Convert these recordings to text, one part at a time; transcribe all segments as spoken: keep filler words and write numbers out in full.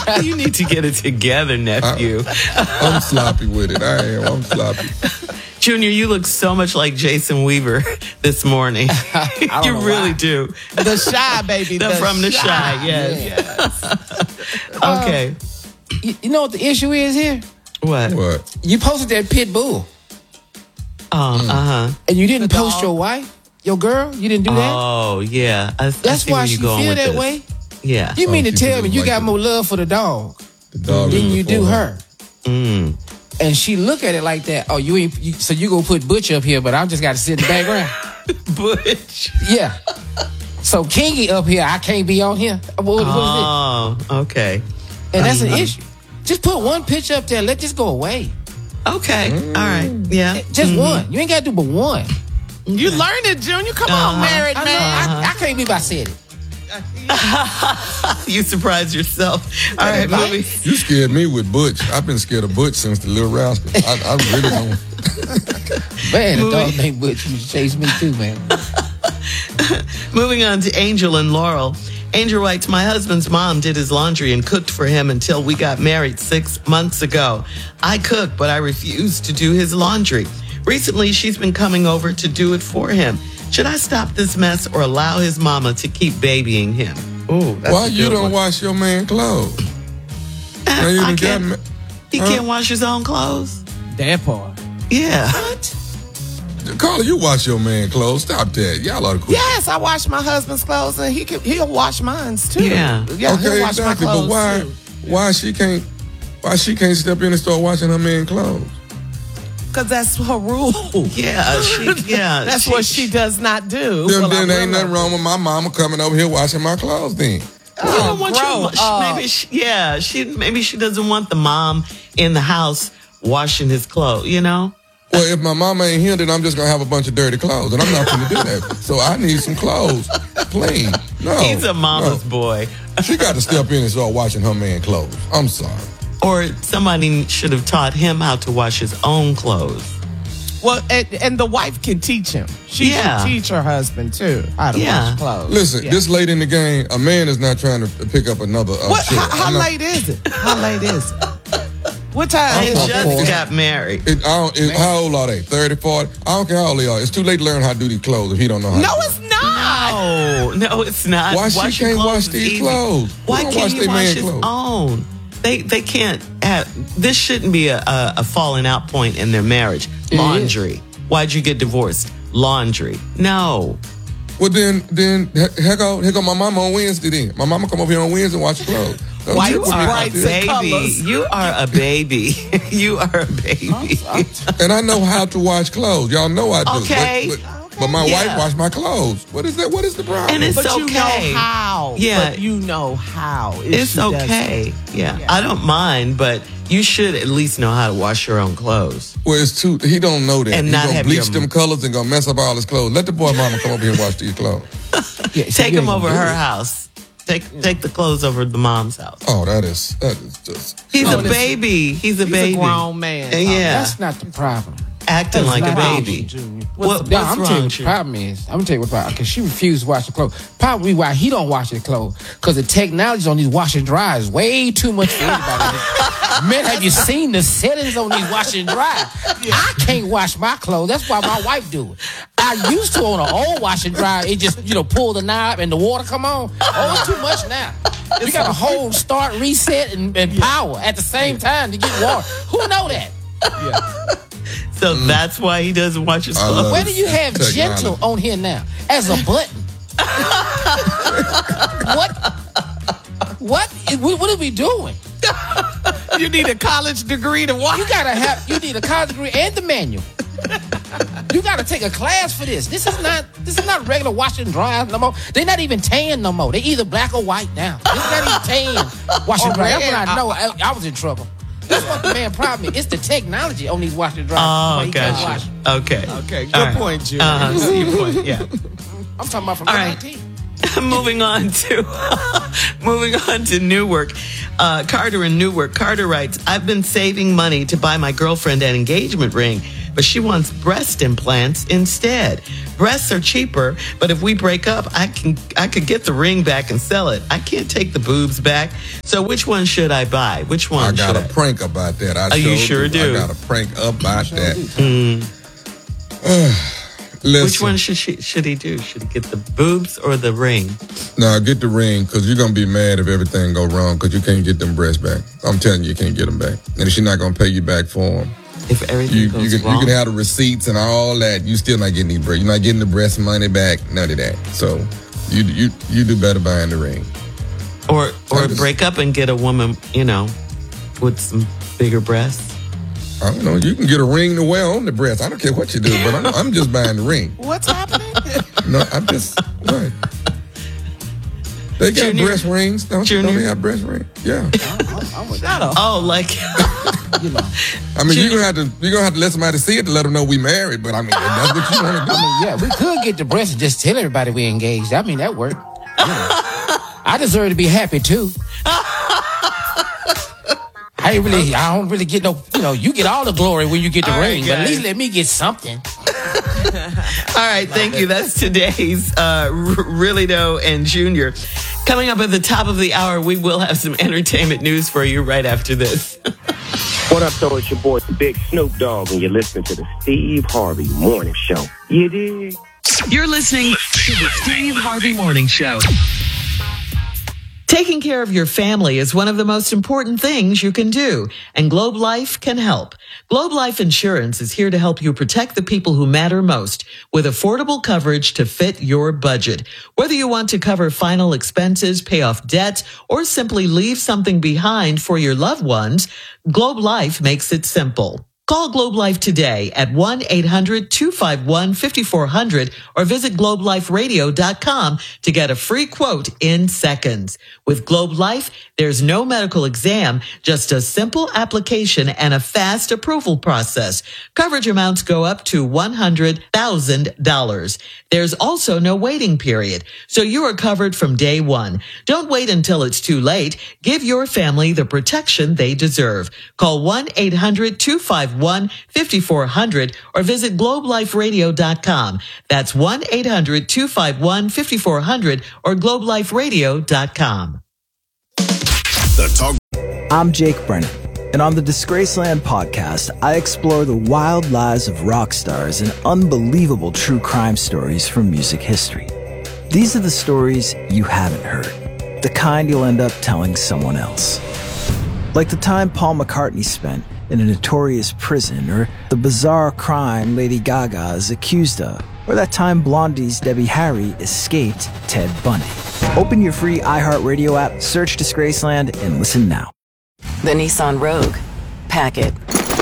You need to get it together, nephew. I, I'm sloppy with it. I am. I'm sloppy. Junior, you look so much like Jason Weaver this morning. You really why. do. The Shy, baby. The, the from the Shy, Shy yes. yes. Okay. Uh, you, you know what the issue is here? What? What? You posted that pit bull. Oh, mm. uh-huh. And you didn't the post dog. your wife, your girl? You didn't do that? Oh, yeah. I, That's I why she feel that this. way? Yeah. You mean oh, to tell me you like got it. more love for the dog, the dog than you do her? Mm. And she look at it like that. Oh, you ain't. You, so you gonna put Butch up here, but I just got to sit in the background. Butch. Yeah. So Kingy up here, I can't be on here. What, what oh, is it? okay. And that's um, an issue. Just put one picture up there. Let this go away. Okay. Mm. All right. Yeah. Just mm-hmm. one. You ain't got to do but one. You learned it, Junior. Come uh-huh. on, married I man. Know, I, I can't believe I said it. You surprised yourself. All right, moving. You scared me with Butch. I've been scared of Butch since the Little Rascal. I, I really don't. Man, the dog named Butch used to chase me too, man. Moving on to Angel and Laurel. Angel writes, my husband's mom did his laundry and cooked for him until we got married six months ago. I cook, but I refuse to do his laundry. Recently, she's been coming over to do it for him. Should I stop this mess or allow his mama to keep babying him? Ooh, that's Why a you good don't one. wash your man clothes? Uh, you I done can't, got, he huh? can't wash his own clothes? That part. Yeah. What? Carla, you wash your man clothes. Stop that. Y'all ought to quit. Yes, I wash my husband's clothes, and he can, he'll wash mine too. Yeah. yeah okay, he'll wash exactly. my clothes But why? too. Why she can't? Why she can't step in and start washing her man clothes? Because that's her rule. Yeah, she, yeah. That's she, what she does not do. Then, Well, then I ain't will nothing wrong with my mama coming over here washing my clothes. Then You don't want your, grow she- up. maybe she, yeah, she maybe she doesn't want the mom in the house washing his clothes, you know? well, if my mama ain't here, then I'm just gonna have a bunch of dirty clothes, and I'm not gonna do that. So I need some clothes clean. No, He's a mama's no. boy. She got to step in and start washing her man clothes. I'm sorry. Or somebody should have taught him how to wash his own clothes. Well, and, and the wife can teach him. She Yeah. can teach her husband too how to Yeah. wash clothes. Listen, Yeah. this late in the game, a man is not trying to pick up another. Uh, What? shit. How, how I'm not- late is it? How late is it? What time They is it? just got married. It, I don't, it, how old are they? thirty, forty? I don't care how old they are. It's too late to learn how to do these clothes if he don't know how No, to do it's not. No, no, it's not. Why she Washing can't clothes wash is these easy. clothes? Why Who don't can't wash he their wash man his clothes? own? They they can't have. This shouldn't be a, a, a falling out point in their marriage. Laundry. Why'd you get divorced? Laundry. No. Well, then, then heck out, heck out my mama on Wednesday then. My mama come over here on Wednesday and wash the clothes. Don't White, you put me out bright, there. and Baby, colors. you are a baby. You are a baby. And I know how to wash clothes. Y'all know I do. Okay. But, but, but my Yeah. wife wash my clothes. What is that? What is the problem? And it's But you okay. know how. Yeah. But you know how. if It's she does okay. it. Yeah. Yeah. I don't mind, but you should at least know how to wash your own clothes. Well, it's too. He don't know that. And He's not gonna have bleach your- them colors and gonna mess up all his clothes. Let the boy mama come over here and wash these clothes. Yeah, so Take you him ain't over gonna her do it. house. Take take the clothes over to the mom's house. Oh, that is that is just. He's Oh, a this- baby. He's a He's baby. a grown man. Uh, yeah. That's not the problem. Acting like a not the baby. Junior. What, No, what's I'm wrong, telling you what Drew? the problem is. I'm gonna tell you what the problem because she refused to wash the clothes. Probably why he don't wash his clothes because the technology on these washer and dryers is way too much for anybody. Man, have you seen the settings on these washer and dryers? I can't wash my clothes. That's why my wife do it. I used to on an old washer and dryer. It just you know pull the knob and the water come on. Oh, it's too much now. You got to hold, start, reset, and, and power at the same time to get water. Who know that? So that's why he doesn't wash his I clothes. love Where do you have Technology. gentle on here now as a button? what? What? What what are we doing? You need a college degree to wash. You gotta have. You need a college degree and the manual. You gotta take a class for this. This is not. This is not regular washing and drying no more. They're not even tan no more. They either black or white now. This is not even tan washing and Or drying. That's red. when I know I, I was in trouble. That's what the man problem is. It's the technology on these washing and drying. Oh, why he can't gotcha. wash. Okay. Okay, good All right. point, Junior. Uh-huh. See your point. Yeah. I'm talking about from All right. nineteen. moving on to moving on to Newark. Uh, Carter in Newark. Carter writes, I've been saving money to buy my girlfriend an engagement ring. but she wants breast implants instead. Breasts are cheaper, but if we break up, I can I could get the ring back and sell it. I can't take the boobs back. So which one should I buy? Which one I got should a I? prank about that. I Oh, you sure sure do. I got a prank about Sure that. do. Listen, Which one should she should he do? Should he get the boobs or the ring? No, get the ring, because you're going to be mad if everything go wrong, because you can't get them breasts back. I'm telling you, you can't get them back. And she's not going to pay you back for them. If everything You, goes you, can, wrong, you can have the receipts and all that. You still not getting these breasts. You're not getting the breast money back, none of that. So you you you do better buying the ring. or or I just- break up and get a woman, you know, with some bigger breasts. I don't know. You can get a ring to wear on the breast. I don't care what you do, but I'm, I'm just buying the ring. What's happening? No, I'm just, right. They got Junior- breast rings. Don't, Junior- don't they have breast rings? Yeah. I'm with that. Shut up. Oh, like You know. I mean, Junior- you're gonna have to you're gonna have to let somebody see it to let them know we married. But I mean, that's what you want to do. I mean, yeah, we could get the breast and just tell everybody we engaged. I mean, that worked. You know. I deserve to be happy too. I ain't really, I don't really get no, you know, you get all the glory when you get the All right, ring, but at guys. least let me get something. all right, thank you. That's today's uh, R- Really Doe and Junior. Coming up at the top of the hour, we will have some entertainment news for you right after this. What up, though? It's your boy, the Big Snoop Dogg, and you're listening to the Steve Harvey Morning Show. You dig? You're listening to the Steve Harvey Morning Show. Taking care of your family is one of the most important things you can do, and Globe Life can help. Globe Life Insurance is here to help you protect the people who matter most with affordable coverage to fit your budget. Whether you want to cover final expenses, pay off debt, or simply leave something behind for your loved ones, Globe Life makes it simple. Call Globe Life today at one eight hundred two five one five four zero zero or visit globe life radio dot com to get a free quote in seconds. With Globe Life, there's no medical exam, just a simple application and a fast approval process. Coverage amounts go up to one hundred thousand dollars. There's also no waiting period, so you are covered from day one. Don't wait until it's too late. Give your family the protection they deserve. Call one eight hundred two five one five four zero zero or visit globe life radio dot com. That's one eight hundred two five one five four zero zero or globe life radio dot com. The talk. I'm Jake Brennan, and on the Disgraceland podcast, I explore the wild lives of rock stars and unbelievable true crime stories from music history. These are the stories you haven't heard, the kind you'll end up telling someone else. Like the time Paul McCartney spent in a notorious prison, or the bizarre crime Lady Gaga is accused of, or that time Blondie's Debbie Harry escaped Ted Bundy. Open your free iHeartRadio app, search Disgraceland, and listen now. The Nissan Rogue. Pack it.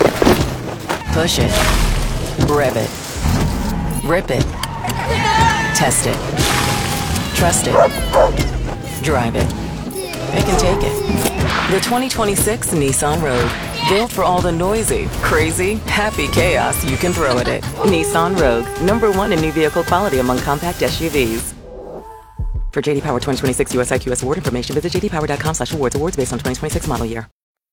Push it. Rev it. Rip it. Test it. Trust it. Drive it. It can take it. The twenty twenty-six Nissan Rogue. Built for all the noisy, crazy, happy chaos you can throw at it. Nissan Rogue. Number one in new vehicle quality among compact S U Vs. For J D Power twenty twenty-six U S I Q S award information, visit j d power dot com slash awards. Awards based on twenty twenty-six model year.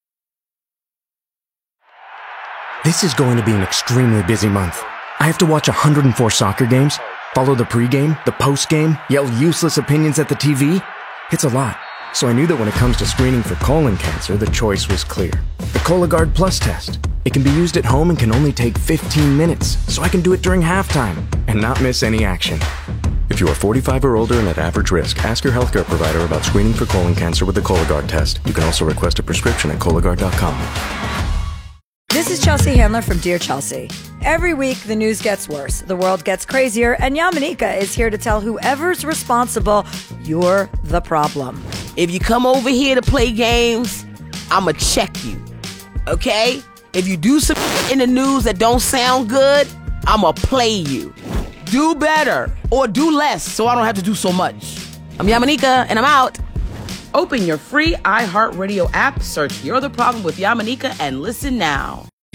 This is going to be an extremely busy month. I have to watch one hundred four soccer games, follow the pregame, the postgame, yell useless opinions at the T V. It's a lot. So I knew that when it comes to screening for colon cancer, the choice was clear. The Cologuard Plus test. It can be used at home and can only take fifteen minutes, so I can do it during halftime and not miss any action. If you are forty-five or older and at average risk, ask your healthcare provider about screening for colon cancer with the Cologuard test. You can also request a prescription at Cologuard dot com. This is Chelsea Handler from Dear Chelsea. Every week, the news gets worse, the world gets crazier, and Yamanika is here to tell whoever's responsible, you're the problem. If you come over here to play games, I'ma check you, okay? If you do some in the news that don't sound good, I'ma play you. Do better, or do less, so I don't have to do so much. I'm Yamanika, and I'm out. Open your free iHeartRadio app, search You're the Problem with Yamanika, and listen now.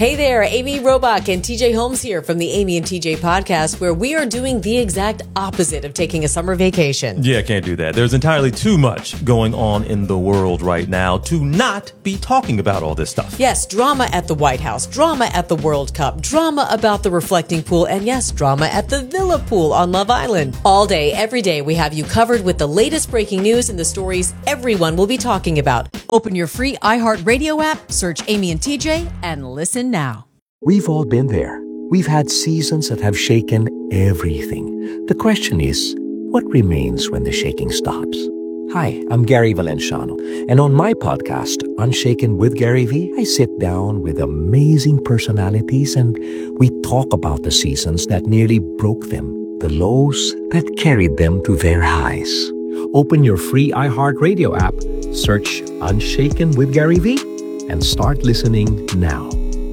Hey there, Amy Robach and T J Holmes here from the Amy and T J podcast, where we are doing the exact opposite of taking a summer vacation. Yeah, can't do that. There's entirely too much going on in the world right now to not be talking about all this stuff. Yes, drama at the White House, drama at the World Cup, drama about the reflecting pool, and yes, drama at the Villa Pool on Love Island. All day, every day, we have you covered with the latest breaking news and the stories everyone will be talking about. Open your free iHeartRadio app, search Amy and T J, and listen now. We've all been there. We've had seasons that have shaken everything. The question is, what remains when the shaking stops? Hi, I'm Gary Valenciano, and on my podcast, Unshaken with Gary V, I sit down with amazing personalities and we talk about the seasons that nearly broke them, the lows that carried them to their highs. Open your free iHeartRadio app, search Unshaken with Gary V, and start listening now.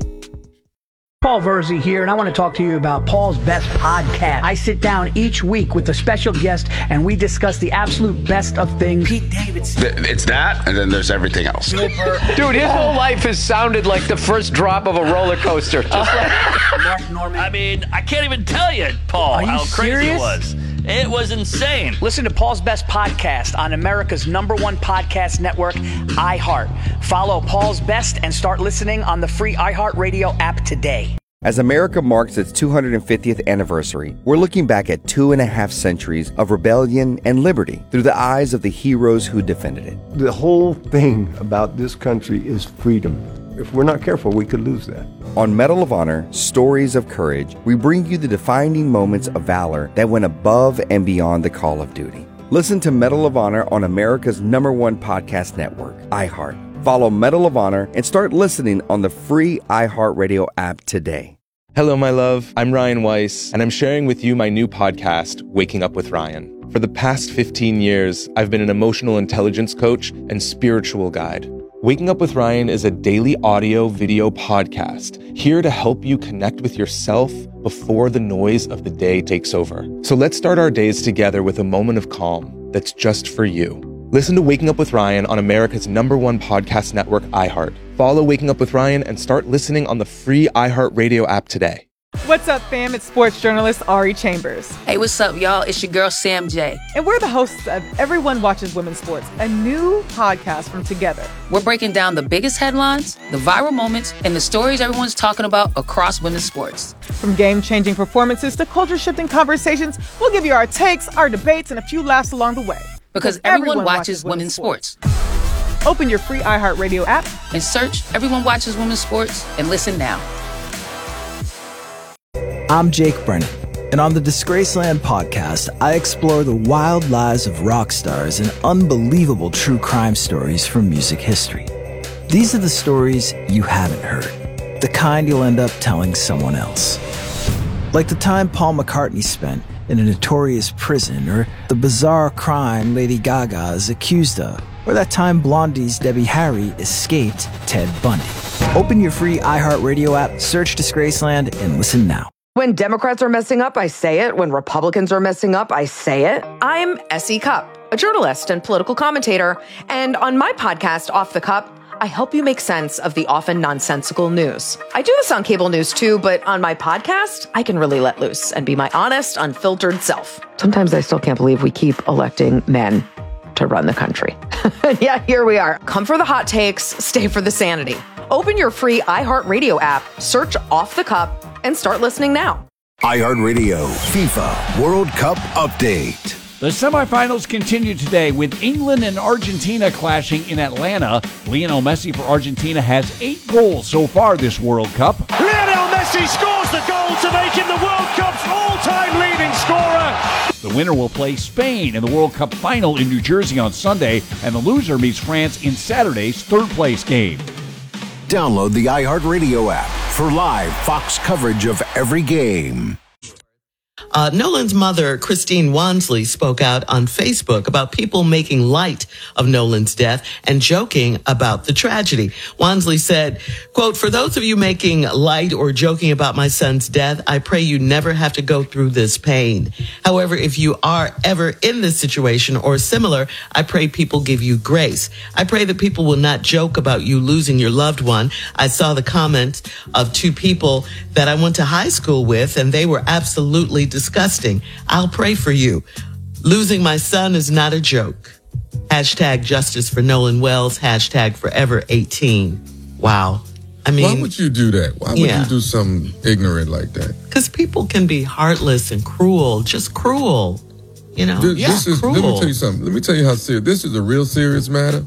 Paul Verzi here, and I want to talk to you about Paul's Best Podcast. I sit down each week with a special guest, and we discuss the absolute best of things. Pete Davidson. It's that, and then there's everything else. Dude, his whole life has sounded like the first drop of a roller coaster. Just like Mark Norman. I mean, I can't even tell you, Paul, Are you how crazy serious? it was. It was insane. Listen to Paul's Best Podcast on America's number one podcast network, iHeart. Follow Paul's Best and start listening on the free iHeartRadio app today. As America marks its two hundred fiftieth anniversary, we're looking back at two and a half centuries of rebellion and liberty through the eyes of the heroes who defended it. The whole thing about this country is freedom. If we're not careful, we could lose that. On Medal of Honor, Stories of Courage, we bring you the defining moments of valor that went above and beyond the call of duty. Listen to Medal of Honor on America's number one podcast network, iHeart. Follow Medal of Honor and start listening on the free iHeartRadio app today. Hello, my love. I'm Ryan Weiss, and I'm sharing with you my new podcast, Waking Up with Ryan. For the past fifteen years, I've been an emotional intelligence coach and spiritual guide. Waking Up with Ryan is a daily audio video podcast here to help you connect with yourself before the noise of the day takes over. So let's start our days together with a moment of calm that's just for you. Listen to Waking Up with Ryan on America's number one podcast network, iHeart. Follow Waking Up with Ryan and start listening on the free iHeartRadio app today. What's up, fam? It's sports journalist Ari Chambers. Hey, what's up, y'all? It's your girl, Sam J. And we're the hosts of Everyone Watches Women's Sports, a new podcast from Together. We're breaking down the biggest headlines, the viral moments, and the stories everyone's talking about across women's sports. From game-changing performances to culture-shifting conversations, we'll give you our takes, our debates, and a few laughs along the way. Because everyone, everyone watches, watches women's sports. sports. Open your free iHeartRadio app and search Everyone Watches Women's Sports and listen now. I'm Jake Brennan, and on the Disgraceland podcast, I explore the wild lives of rock stars and unbelievable true crime stories from music history. These are the stories you haven't heard, the kind you'll end up telling someone else. Like the time Paul McCartney spent in a notorious prison, or the bizarre crime Lady Gaga is accused of, or that time Blondie's Debbie Harry escaped Ted Bundy. Open your free iHeartRadio app, search Disgraceland, and listen now. When Democrats are messing up, I say it. When Republicans are messing up, I say it. I'm Essie Cupp, a journalist and political commentator, and on my podcast, Off the Cup, I help you make sense of the often nonsensical news. I do this on cable news too, but on my podcast, I can really let loose and be my honest, unfiltered self. Sometimes I still can't believe we keep electing men to run the country. Yeah, here we are. Come for the hot takes, stay for the sanity. Open your free iHeartRadio app, search Off the Cup, and start listening now. iHeartRadio FIFA World Cup Update. The semifinals continue today with England and Argentina clashing in Atlanta. Lionel Messi for Argentina has eight goals so far this World Cup. Lionel Messi scores the goal to make him the World Cup's all-time leading scorer. The winner will play Spain in the World Cup final in New Jersey on Sunday, and the loser meets France in Saturday's third-place game. Download the iHeartRadio app for live Fox coverage of every game. Uh, Nolan's mother, Christine Wansley, spoke out on Facebook about people making light of Nolan's death and joking about the tragedy. Wansley said, quote, "For those of you making light or joking about my son's death, I pray you never have to go through this pain. However, if you are ever in this situation or similar, I pray people give you grace. I pray that people will not joke about you losing your loved one. I saw the comment of two people that I went to high school with, and they were absolutely disgusting. I'll pray for you. Losing my son is not a joke. Hashtag justice for Nolan Wells. Hashtag forever eighteen. Wow. I mean, why would you do that? Why would yeah. you do something ignorant like that? Because people can be heartless and cruel, just cruel. You know, this, yeah, this is, cruel. Let me tell you something. Let me tell you how serious. This is a real serious matter.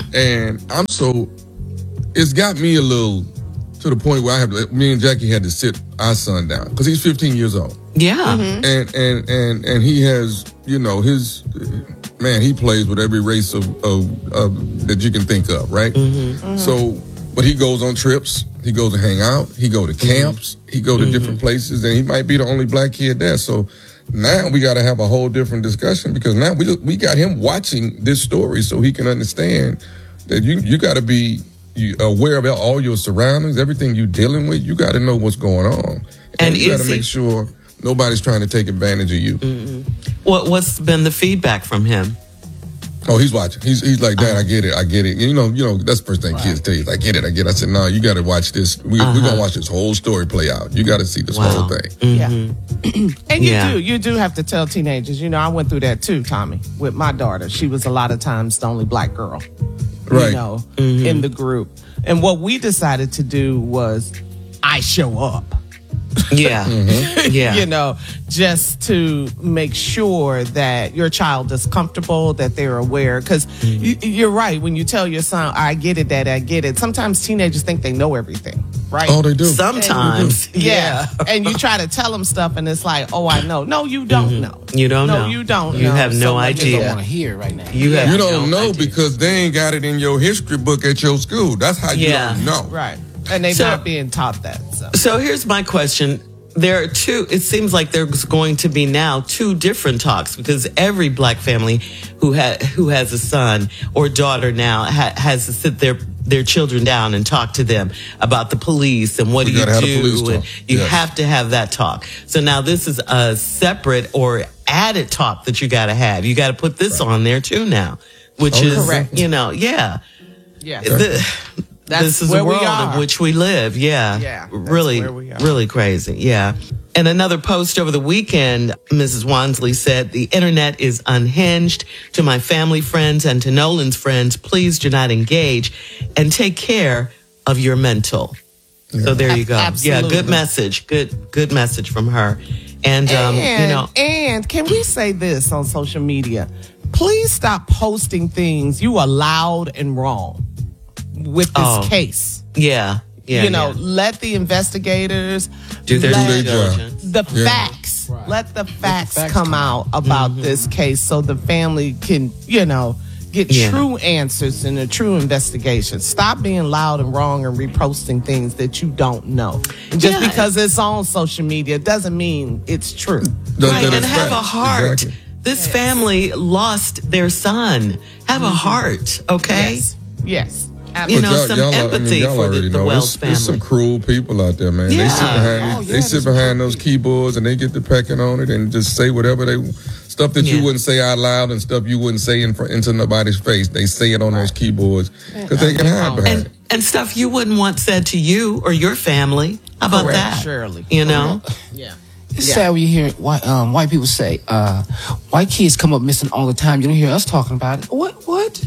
And I'm so, it's got me a little, to the point where I have to, me and Jackie had to sit our son down because he's fifteen years old. Yeah. Mm-hmm. And, and, and, and he has, you know, his, man, he plays with every race of, of, of that you can think of, right? Mm-hmm. Mm-hmm. So, but he goes on trips. He goes to hang out. He go to camps. Mm-hmm. He go to mm-hmm. different places, and he might be the only black kid there. So now we got to have a whole different discussion because now we we got him watching this story so he can understand that you you got to be you aware of all your surroundings, everything you're dealing with. You got to know what's going on, and, and you got to make sure nobody's trying to take advantage of you. Mm-hmm. What what's been the feedback from him? Oh, he's watching. He's he's like, Dad, I get it, I get it. You know, you know, that's the first thing right. kids tell you. I get it, I get it. I said, no, you got to watch this. We, uh-huh. We're gonna watch this whole story play out. You got to see this wow. whole thing. Mm-hmm. Yeah, and you yeah. do, you do have to tell teenagers. You know, I went through that too, Tommy, with my daughter. She was a lot of times the only black girl, right? You know, mm-hmm. in the group. And what we decided to do was, I show up. Yeah. Mm-hmm. Yeah. You know, just to make sure that your child is comfortable, that they're aware. Because mm-hmm. you, you're right. When you tell your son, I get it, Dad, I get it. Sometimes teenagers think they know everything, right? Oh, they do. Sometimes. And, yeah. And you try to tell them stuff and it's like, oh, I know. No, you don't mm-hmm. know. You don't no, know. No, you don't you know. have no so idea. You don't want to hear right now. You, yeah. you don't no know idea. Because they ain't got it in your history book at your school. That's how you yeah. don't know. Right. And they're so, not being taught that. So. so here's my question. There are two, it seems like there's going to be now two different talks because every black family who ha- who has a son or daughter now ha- has to sit their their children down and talk to them about the police and what we do you do. And you yes. have to have that talk. So now this is a separate or added talk that you got to have. You got to put this right. on there too now, which oh, is, correct. you know, yeah. Yeah. The, That's this is where a world we are. in which we live. Yeah. Yeah. Really, where we are. really crazy. Yeah. And another post over the weekend, Missus Wansley said, the internet is unhinged. To my family friends and to Nolan's friends, please do not engage and take care of your mental. Yeah. So there you go. Absolutely. Yeah. Good message. Good, good message from her. And, um, and, you know, and can we say this on social media? Please stop posting things you are loud and wrong with this oh, case. Yeah. Yeah, you know, yeah. let the investigators do their let diligence. The yeah. facts. Right. Let the facts, let the facts come, come out about mm-hmm. this case so the family can, you know, get yeah. true answers and a true investigation. Stop being loud and wrong and reposting things that you don't know. And just yeah. because it's on social media doesn't mean it's true. Right, and have a heart. Exactly. This yes. family lost their son. Have mm-hmm. a heart, okay? Yes. Yes. You know, some y'all, empathy I mean, for the, the Wells it's, family. There's some cruel people out there, man. Yeah. They sit behind, oh, they yeah, sit behind those keyboards and they get the pecking on it and just say whatever they stuff that yeah. you wouldn't say out loud and stuff you wouldn't say in front, into nobody's face. They say it on those keyboards because they can hide behind and, it. And stuff you wouldn't want said to you or your family. How about Correct, that? Surely. You know? Yeah. It's yeah. sad when you hear white um, white people say, uh, white kids come up missing all the time. You don't hear us talking about it. What? What?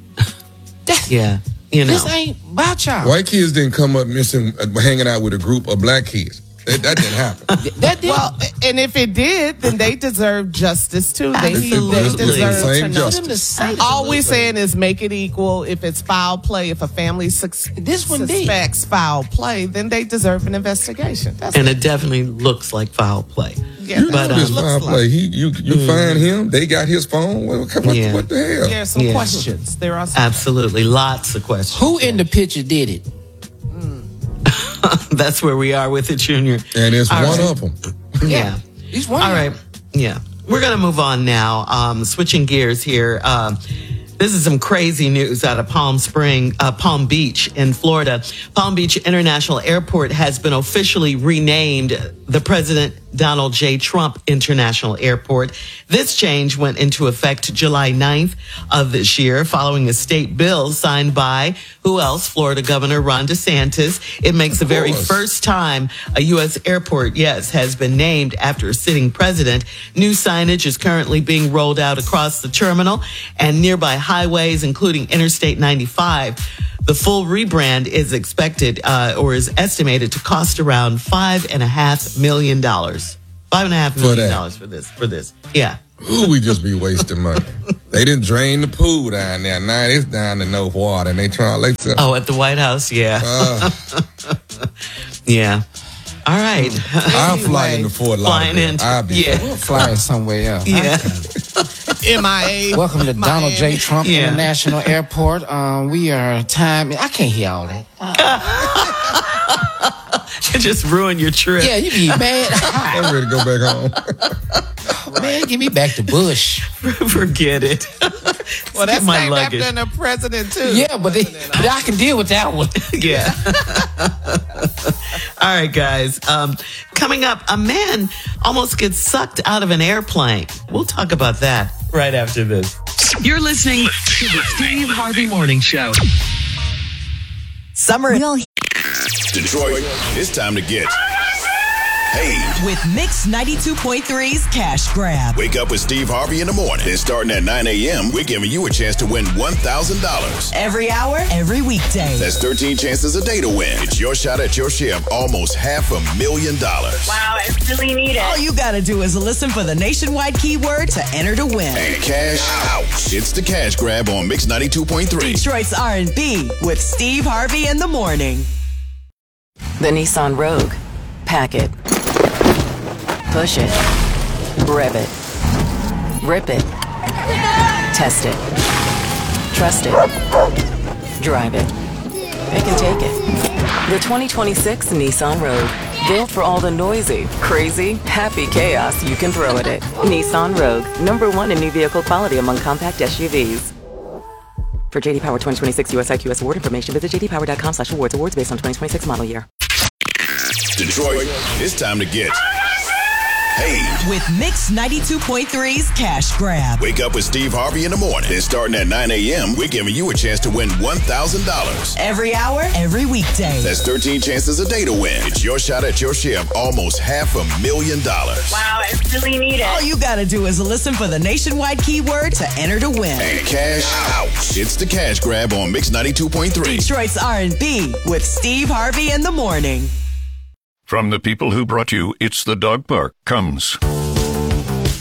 That's, yeah. You know. This ain't about y'all. White kids didn't come up missing, uh, hanging out with a group of black kids. That, that didn't happen. that did. Well, and if it did, then they deserve justice too. They, they Absolutely. deserve the same to know. justice. All we're saying is make it equal. If it's foul play, if a family su- this one suspects did. foul play, then they deserve an investigation. That's and it. it definitely looks like foul play. Yeah, you but, know this um, foul play. like. He, you, you Mm. find him. They got his phone. What, what, Yeah. what the hell? There are some Yeah. questions. There are some Absolutely. Lots of questions. Who in the picture did it? That's where we are with it, Junior. And it's All one right. of them. Yeah. He's one. All right. Yeah. We're going to move on now. Um, switching gears here. Um, This is some crazy news out of Palm Spring, uh, Palm Beach in Florida. Palm Beach International Airport has been officially renamed the President Donald J. Trump International Airport. This change went into effect July ninth of this year following a state bill signed by, who else? Florida Governor Ron DeSantis. It makes the very first time a U S airport, yes, has been named after a sitting president. New signage is currently being rolled out across the terminal and nearby highways, including Interstate ninety-five. The full rebrand is expected uh, or is estimated to cost around five and a half million dollars. Five and a half million dollars for this. For this, yeah. Ooh, we just be wasting money. They didn't drain the pool down there. Now it's down to no water, and they trying to like something. Oh, at the White House, yeah, Uh, yeah. All right. I'll fly into Fort Flying Lauderdale. into- I'll be yeah. there. Flying somewhere else. Yeah. M I A. Welcome to Donald J. Trump Yeah. International Airport. Um, we are time. I can't hear all that. You just ruined your trip. Yeah, you be mad. I'm ready to go back home. Man, give me back to Bush. Forget it. Well, that's my named luggage. after the president too. Yeah, but, they, but I can deal with that one. Yeah. All right, guys. Um, coming up, a man almost gets sucked out of an airplane. We'll talk about that right after this. You're listening to the Steve Harvey Morning Show. Summer Detroit, it's time to get paid. with Mix ninety-two point three's Cash Grab. Wake up with Steve Harvey in the morning. And starting at nine a.m., we're giving you a chance to win one thousand dollars. Every hour, every weekday. That's thirteen chances a day to win. It's your shot at your share of almost half a million dollars. Wow, I really need it. All you gotta do is listen for the nationwide keyword to enter to win. And cash out. It's the Cash Grab on Mix ninety-two point three. Detroit's R and B with Steve Harvey in the morning. The Nissan Rogue. Pack it. Push it. Rev it. Rip it. Test it. Trust it. Drive it. Pick and take it. The twenty twenty-six Nissan Rogue. Built for all the noisy, crazy, happy chaos you can throw at it. Nissan Rogue. Number one in new vehicle quality among compact S U Vs. For J D Power twenty twenty-six U S I Q S award information, visit j d power dot com slash awards. Awards based on twenty twenty-six model year. Detroit, it's time to get paid. With Mix ninety-two point three's Cash Grab. Wake up with Steve Harvey in the morning. And starting at nine a.m., we're giving you a chance to win one thousand dollars. Every hour, every weekday. That's thirteen chances a day to win. It's your shot at your share of almost half a million dollars. Wow, I really need it. All you gotta do is listen for the nationwide keyword to enter to win. And cash out. It's the Cash Grab on Mix ninety-two point three. Detroit's R and B with Steve Harvey in the morning. From the people who brought you It's the Dog Park comes